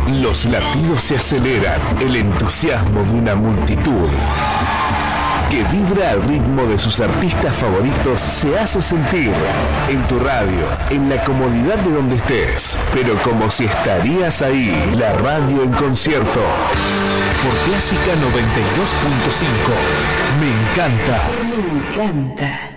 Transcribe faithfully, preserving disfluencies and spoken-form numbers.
Los latidos se aceleran, el entusiasmo de una multitud que vibra al ritmo de sus artistas favoritos se hace sentir en tu radio, en la comodidad de donde estés, pero como si estarías ahí. La radio en concierto por Clásica noventa y dos punto cinco. Me encanta. Me encanta.